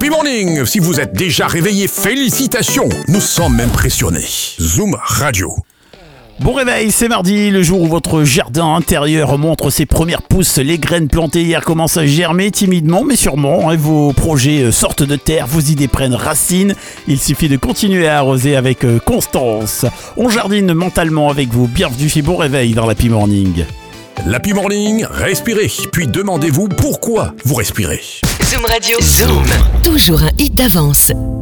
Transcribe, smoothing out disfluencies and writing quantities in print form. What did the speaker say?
Happy Morning. Si vous êtes déjà réveillé, félicitations. Nous sommes impressionnés. Zoom Radio. Bon réveil, c'est mardi, le jour où votre jardin intérieur montre ses premières pousses. Les graines plantées hier commencent à germer timidement mais sûrement. Et vos projets sortent de terre, vos idées prennent racine. Il suffit de continuer à arroser avec constance. On jardine mentalement avec vous. Bienvenue chez Bon Réveil dans l'Happy Morning. L'Happy Morning, respirez, puis demandez-vous pourquoi vous respirez. Zoom Radio. Zoom. Toujours un hit d'avance.